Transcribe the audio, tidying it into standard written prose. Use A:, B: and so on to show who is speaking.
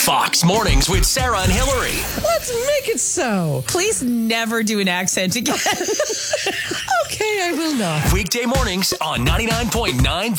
A: Fox Mornings with Sarah and Hillary.
B: Let's make it so.
C: Please never do an accent again.
B: Okay, I will not.
A: Weekday mornings on 99.9 The